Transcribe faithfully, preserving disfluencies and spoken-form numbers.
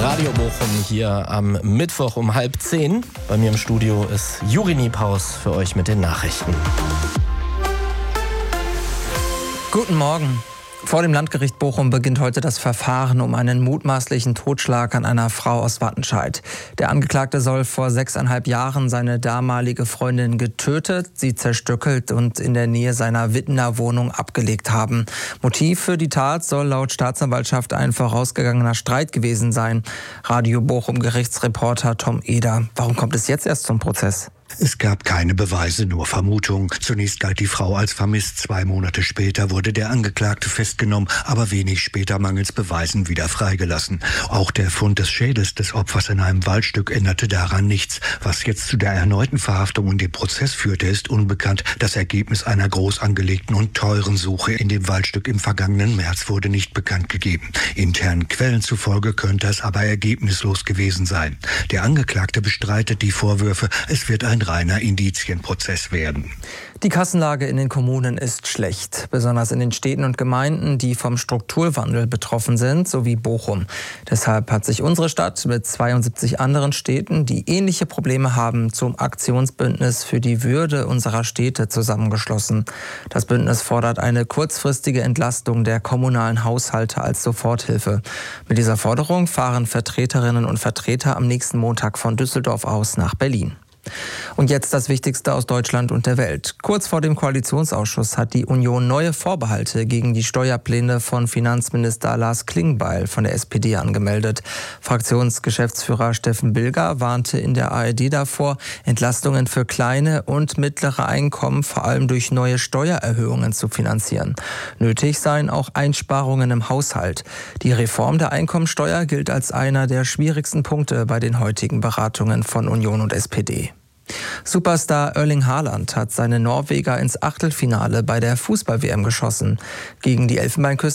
Radio Bochum hier am Mittwoch um halb zehn. Bei mir im Studio ist Juri Niepaus für euch mit den Nachrichten. Guten Morgen. Vor dem Landgericht Bochum beginnt heute das Verfahren um einen mutmaßlichen Totschlag an einer Frau aus Wattenscheid. Der Angeklagte soll vor sechseinhalb Jahren seine damalige Freundin getötet, sie zerstückelt und in der Nähe seiner Wittener Wohnung abgelegt haben. Motiv für die Tat soll laut Staatsanwaltschaft ein vorausgegangener Streit gewesen sein. Radio Bochum Gerichtsreporter Tom Eder. Warum kommt es jetzt erst zum Prozess? Es gab keine Beweise, nur Vermutungen. Zunächst galt die Frau als vermisst. Zwei Monate später wurde der Angeklagte festgenommen, aber wenig später mangels Beweisen wieder freigelassen. Auch der Fund des Schädels des Opfers in einem Waldstück änderte daran nichts. Was jetzt zu der erneuten Verhaftung und dem Prozess führte, ist unbekannt. Das Ergebnis einer groß angelegten und teuren Suche in dem Waldstück im vergangenen März wurde nicht bekannt gegeben. Internen Quellen zufolge könnte es aber ergebnislos gewesen sein. Der Angeklagte bestreitet die Vorwürfe. Es wird ein reiner Indizienprozess werden. Die Kassenlage in den Kommunen ist schlecht, besonders in den Städten und Gemeinden, die vom Strukturwandel betroffen sind, sowie Bochum. Deshalb hat sich unsere Stadt mit zweiundsiebzig anderen Städten, die ähnliche Probleme haben, zum Aktionsbündnis für die Würde unserer Städte zusammengeschlossen. Das Bündnis fordert eine kurzfristige Entlastung der kommunalen Haushalte als Soforthilfe. Mit dieser Forderung fahren Vertreterinnen und Vertreter am nächsten Montag von Düsseldorf aus nach Berlin. Und jetzt das Wichtigste aus Deutschland und der Welt. Kurz vor dem Koalitionsausschuss hat die Union neue Vorbehalte gegen die Steuerpläne von Finanzminister Lars Klingbeil von der S P D angemeldet. Fraktionsgeschäftsführer Steffen Bilger warnte in der A R D davor, Entlastungen für kleine und mittlere Einkommen vor allem durch neue Steuererhöhungen zu finanzieren. Nötig seien auch Einsparungen im Haushalt. Die Reform der Einkommensteuer gilt als einer der schwierigsten Punkte bei den heutigen Beratungen von Union und S P D. Superstar Erling Haaland hat seine Norweger ins Achtelfinale bei der Fußball-W M geschossen. Gegen die Elfenbeinküste